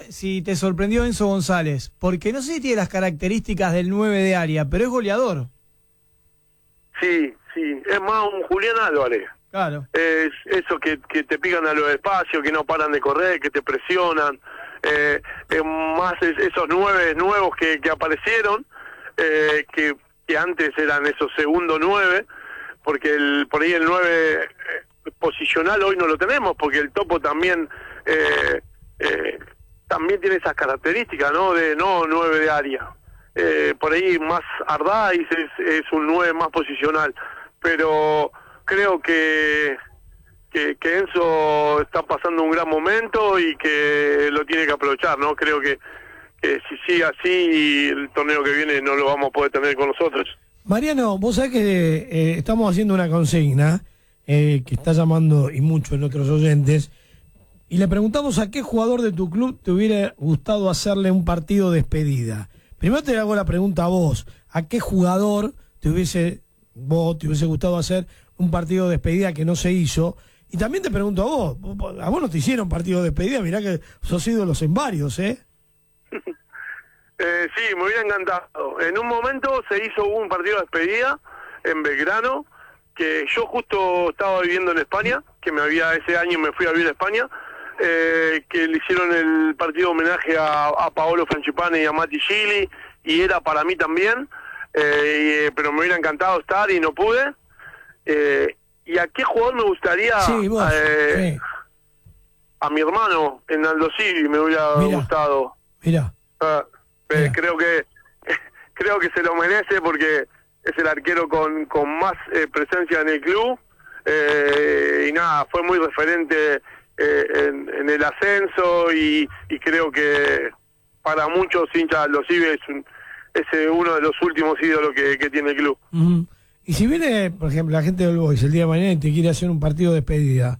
si te sorprendió Enzo González, porque no sé si tiene las características del 9 de área, pero es goleador. Sí, es más un Julián Álvarez. Claro. Es eso que te pican a los espacios, que no paran de correr, que te presionan. Más esos 9 nuevos que aparecieron, que antes eran esos segundo 9, porque por ahí el 9 posicional hoy no lo tenemos, porque el Topo también tiene esas características, ¿no? De 9 de área. Por ahí más Ardáiz es un 9 más posicional, pero creo que Enzo está pasando un gran momento y que lo tiene que aprovechar, ¿no? Creo que si sigue así, el torneo que viene no lo vamos a poder tener con nosotros. Mariano, vos sabés que estamos haciendo una consigna que está llamando y mucho en otros oyentes, y le preguntamos a qué jugador de tu club te hubiera gustado hacerle un partido de despedida. Primero te hago la pregunta a vos, ¿a qué jugador te hubiese gustado hacer un partido de despedida que no se hizo? Y también te pregunto a vos no te hicieron partido de despedida, mirá que sos ídolos en varios, ¿eh? Sí, me hubiera encantado. En un momento se hizo un partido de despedida en Belgrano, que yo justo estaba viviendo en España, ese año me fui a vivir a España, que le hicieron el partido homenaje a Paolo Francipane y a Matti Gili, y era para mí también, pero me hubiera encantado estar y no pude. ¿Y a qué jugador me gustaría? Sí, vos. Sí. A mi hermano en Aldo Civi me hubiera gustado. Mirá. Creo que se lo merece porque es el arquero con más presencia en el club, y nada, fue muy referente en el ascenso, y creo que para muchos hinchas de Aldo Civi es uno de los últimos ídolos que tiene el club. Uh-huh. Y si viene, por ejemplo, la gente del Boys el día de mañana y te quiere hacer un partido de despedida,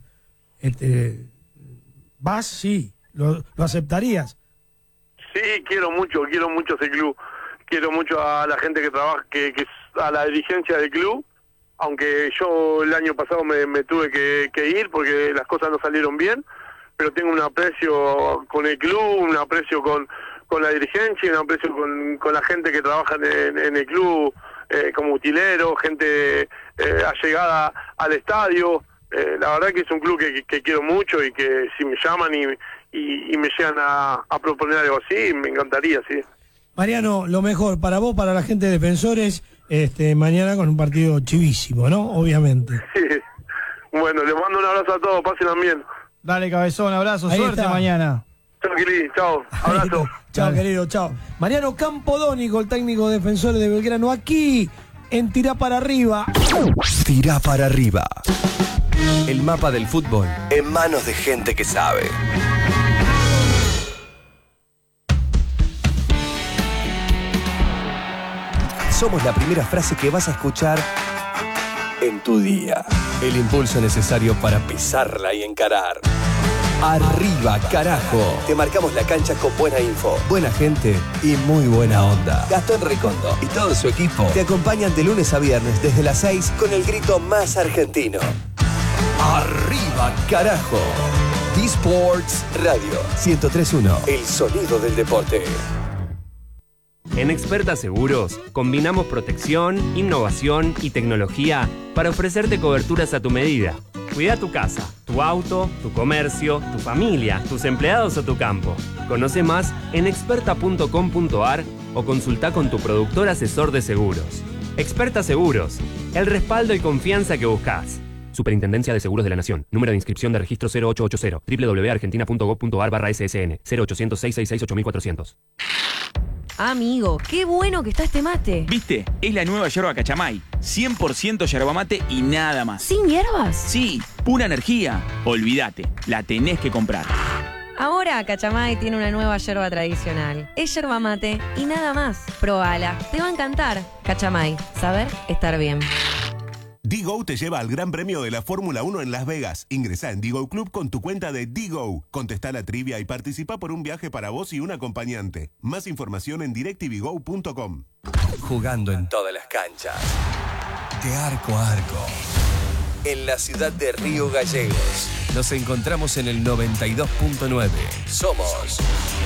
¿vas? Sí. ¿Lo aceptarías? Sí, quiero mucho ese club. Quiero mucho a la gente que trabaja, a la dirigencia del club, aunque yo el año pasado me tuve que ir porque las cosas no salieron bien, pero tengo un aprecio con el club, un aprecio con la dirigencia, un aprecio con la gente que trabaja en el club, como utilero, gente allegada al estadio. La verdad que es un club que quiero mucho, y que si me llaman y me llegan a proponer algo así, me encantaría, sí. Mariano, lo mejor para vos, para la gente de Defensores, mañana con un partido chivísimo, ¿no? Obviamente. Sí. Bueno, les mando un abrazo a todos, pásenla bien. Dale, cabezón, abrazo, Ahí suerte está. mañana. Chao, Kili, chao, abrazo. Chao, querido, chao. Mariano Campodónico, el técnico de Defensores de Belgrano, aquí en Tirá para Arriba. Tirá para Arriba. El mapa del fútbol en manos de gente que sabe. Somos la primera frase que vas a escuchar en tu día. El impulso necesario para pisarla y encarar. Arriba, carajo. Te marcamos la cancha con buena info, buena gente y muy buena onda. Gastón Recondo y todo su equipo te acompañan de lunes a viernes desde las 6 con el grito más argentino. Arriba, carajo. D-Sports Radio 103.1. El sonido del deporte. En Experta Seguros, combinamos protección, innovación y tecnología para ofrecerte coberturas a tu medida. Cuida tu casa, tu auto, tu comercio, tu familia, tus empleados o tu campo. Conoce más en experta.com.ar o consulta con tu productor asesor de seguros. Experta Seguros, el respaldo y confianza que buscas. Superintendencia de Seguros de la Nación. Número de inscripción de registro 0880 www.argentina.gov.ar/ssn 0800 666 8400. Amigo, qué bueno que está este mate. ¿Viste? Es la nueva yerba Cachamay. 100% yerba mate y nada más. ¿Sin hierbas? Sí, pura energía. Olvídate, la tenés que comprar. Ahora Cachamay tiene una nueva yerba tradicional. Es yerba mate y nada más. Probala, te va a encantar. Cachamay, saber estar bien. D-Go te lleva al Gran Premio de la Fórmula 1 en Las Vegas. Ingresá en D-Go Club con tu cuenta de D-Go. Contestá la trivia y participa por un viaje para vos y un acompañante. Más información en directvgo.com. Jugando en todas las canchas. De arco a arco. En la ciudad de Río Gallegos. Nos encontramos en el 92.9. Somos